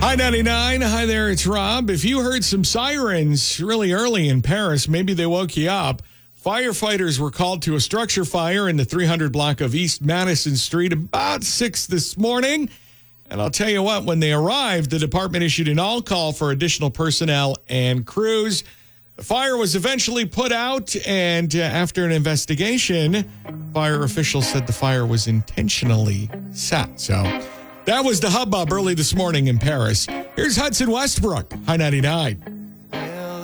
Hi, 99. Hi there, it's Rob. If you heard some sirens really early in Paris, maybe they woke you up. Firefighters were called to a structure fire in the 300 block of East Madison Street about 6 this morning. And I'll tell you what, when they arrived, the department issued an all-call for additional personnel and crews. The fire was eventually put out, and after an investigation, fire officials said the fire was intentionally set. So that was the hubbub early this morning in Paris. Here's Hudson Westbrook, High 99.